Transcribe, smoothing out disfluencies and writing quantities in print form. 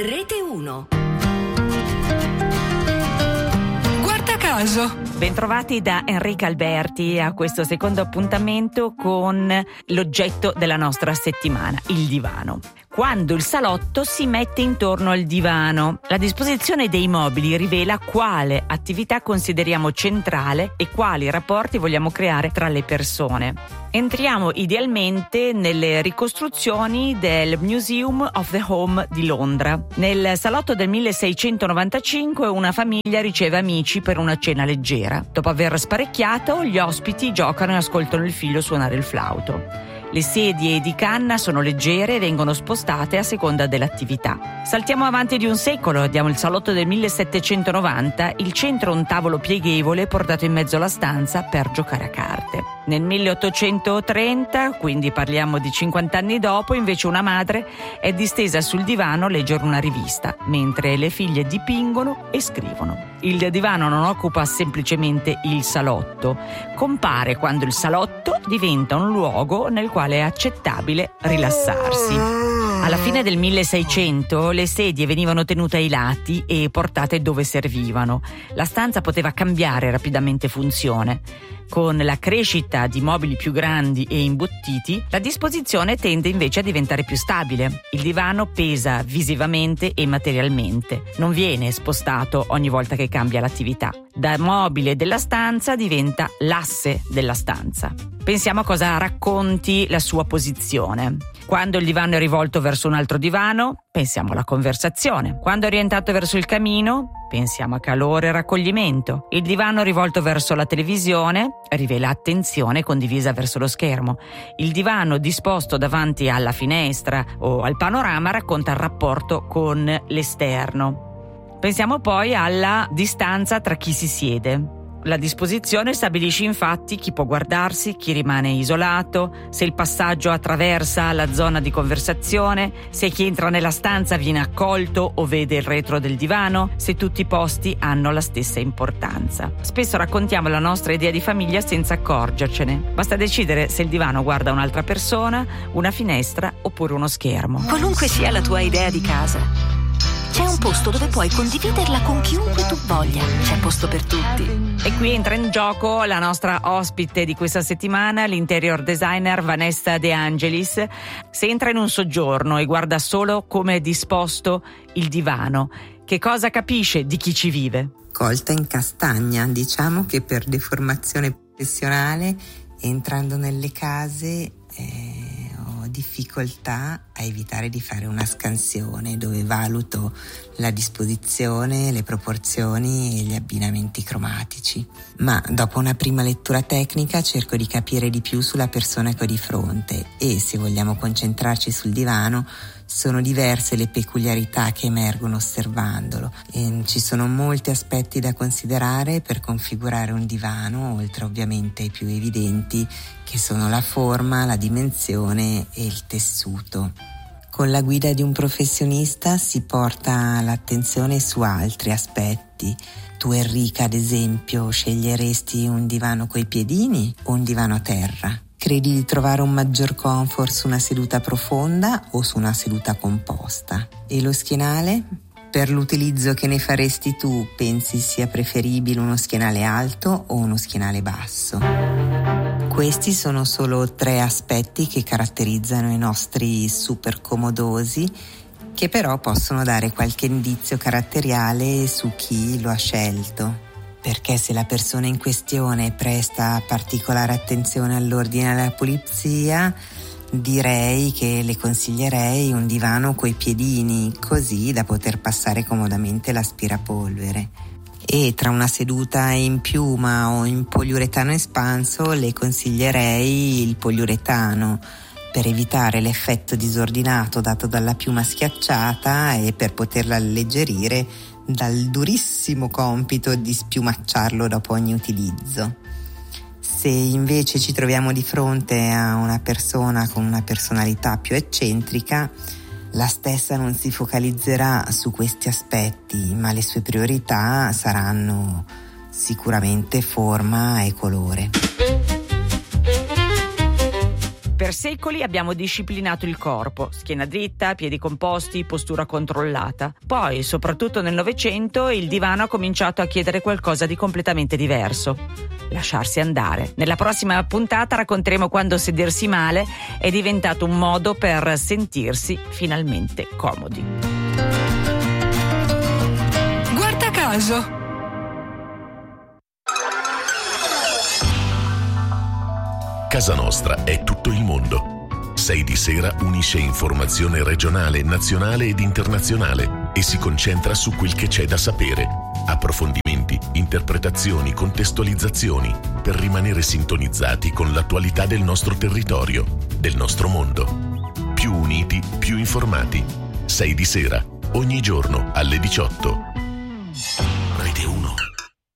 Rete 1. Guarda caso. Bentrovati da Enrica Alberti a questo secondo appuntamento con l'oggetto della nostra settimana, il divano. Quando il salotto si mette intorno al divano, la disposizione dei mobili rivela quale attività consideriamo centrale e quali rapporti vogliamo creare tra le persone. Entriamo idealmente nelle ricostruzioni del Museum of the Home di Londra. Nel salotto del 1695 una famiglia riceve amici per una cena leggera. Dopo aver sparecchiato, gli ospiti giocano e ascoltano il figlio suonare il flauto. Le sedie di canna sono leggere e vengono spostate a seconda dell'attività. Saltiamo avanti di un secolo, abbiamo il salotto del 1790, il centro un tavolo pieghevole portato in mezzo alla stanza per giocare a carte. Nel 1830, quindi parliamo di 50 anni dopo, invece una madre è distesa sul divano a leggere una rivista, mentre le figlie dipingono e scrivono. Il divano non occupa semplicemente il salotto, compare quando il salotto diventa un luogo nel quale è accettabile rilassarsi. Alla fine del 1600 le sedie venivano tenute ai lati e portate dove servivano. La stanza poteva cambiare rapidamente funzione. Con la crescita di mobili più grandi e imbottiti, la disposizione tende invece a diventare più stabile. Il divano pesa visivamente e materialmente. Non viene spostato ogni volta che cambia l'attività. Da mobile della stanza diventa l'asse della stanza. Pensiamo a cosa racconti la sua posizione. Quando il divano è rivolto verso un altro divano, pensiamo alla conversazione. Quando è orientato verso il camino, pensiamo a calore e raccoglimento. Il divano rivolto verso la televisione rivela attenzione condivisa verso lo schermo. Il divano disposto davanti alla finestra o al panorama racconta il rapporto con l'esterno. Pensiamo poi alla distanza tra chi si siede. La disposizione stabilisce infatti chi può guardarsi, chi rimane isolato, se il passaggio attraversa la zona di conversazione, se chi entra nella stanza viene accolto o vede il retro del divano, se tutti i posti hanno la stessa importanza. Spesso raccontiamo la nostra idea di famiglia senza accorgercene. Basta decidere se il divano guarda un'altra persona, una finestra oppure uno schermo. Qualunque sia la tua idea di casa, c'è un posto dove puoi condividerla con chiunque tu voglia. C'è posto per tutti. E qui entra in gioco la nostra ospite di questa settimana, l'interior designer Vanessa De Angelis. Se entra in un soggiorno e guarda solo come è disposto il divano, che cosa capisce di chi ci vive? Colta in castagna, diciamo che per deformazione professionale, entrando nelle case ho difficoltà a evitare di fare una scansione dove valuto la disposizione, le proporzioni e gli abbinamenti cromatici. Ma dopo una prima lettura tecnica cerco di capire di più sulla persona che ho di fronte e, se vogliamo concentrarci sul divano, sono diverse le peculiarità che emergono osservandolo e ci sono molti aspetti da considerare per configurare un divano, oltre ovviamente ai più evidenti che sono la forma, la dimensione e il tessuto. Con la guida di un professionista si porta l'attenzione su altri aspetti. Tu, Enrica, ad esempio, sceglieresti un divano coi piedini o un divano a terra? Credi di trovare un maggior comfort su una seduta profonda o su una seduta composta? E lo schienale? Per l'utilizzo che ne faresti tu, pensi sia preferibile uno schienale alto o uno schienale basso? Questi sono solo 3 aspetti che caratterizzano i nostri super comodosi, che però possono dare qualche indizio caratteriale su chi lo ha scelto. Perché se la persona in questione presta particolare attenzione all'ordine e alla pulizia, direi che le consiglierei un divano coi piedini, così da poter passare comodamente l'aspirapolvere. E tra una seduta in piuma o in poliuretano espanso le consiglierei il poliuretano, per evitare l'effetto disordinato dato dalla piuma schiacciata e per poterla alleggerire dal durissimo compito di spiumacciarlo dopo ogni utilizzo. Se invece ci troviamo di fronte a una persona con una personalità più eccentrica, la stessa non si focalizzerà su questi aspetti, ma le sue priorità saranno sicuramente forma e colore. Per secoli abbiamo disciplinato il corpo, schiena dritta, piedi composti, postura controllata. Poi, soprattutto nel Novecento, il divano ha cominciato a chiedere qualcosa di completamente diverso: lasciarsi andare. Nella prossima puntata racconteremo quando sedersi male è diventato un modo per sentirsi finalmente comodi. Guarda caso. Casa Nostra è tutto il mondo. 6 di Sera unisce informazione regionale, nazionale ed internazionale e si concentra su quel che c'è da sapere. Approfondimenti, interpretazioni, contestualizzazioni per rimanere sintonizzati con l'attualità del nostro territorio, del nostro mondo. Più uniti, più informati. 6 di Sera, ogni giorno alle 18.